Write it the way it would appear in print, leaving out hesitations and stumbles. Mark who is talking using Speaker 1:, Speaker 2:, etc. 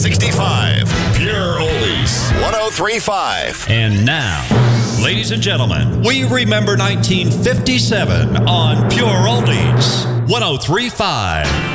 Speaker 1: 65. Pure Oldies. 103.5.
Speaker 2: And now, ladies and gentlemen, we remember 1957 on Pure Oldies. 103.5.